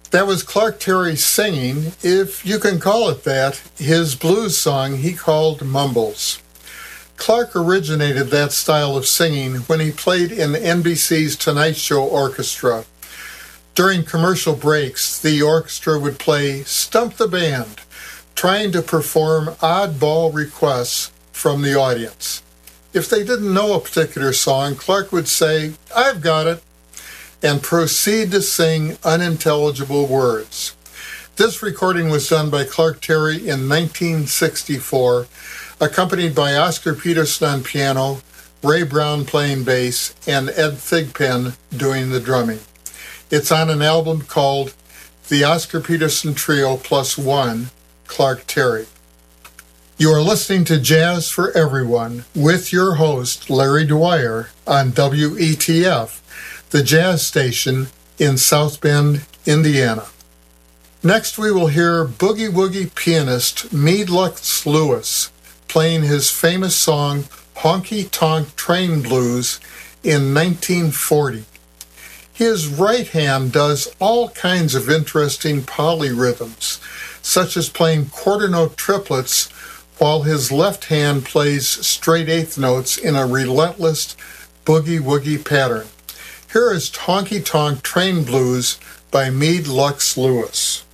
That was Clark Terry singing, if you can call it that, his blues song he called Mumbles. Clark originated that style of singing when he played in NBC's Tonight Show Orchestra. During commercial breaks, the orchestra would play Stump the Band, trying to perform oddball requests from the audience. If they didn't know a particular song, Clark would say, "I've got it," and proceed to sing unintelligible words. This recording was done by Clark Terry in 1964, accompanied by Oscar Peterson on piano, Ray Brown playing bass, and Ed Thigpen doing the drumming. It's on an album called The Oscar Peterson Trio Plus One, Clark Terry. You are listening to Jazz for Everyone with your host, Larry Dwyer, on WETF, the jazz station in South Bend, Indiana. Next, we will hear boogie-woogie pianist Meade Lux Lewis playing his famous song Honky Tonk Train Blues in 1940. His right hand does all kinds of interesting polyrhythms, such as playing quarter note triplets, while his left hand plays straight eighth notes in a relentless boogie-woogie pattern. Here is Honky Tonk Train Blues by Meade Lux Lewis.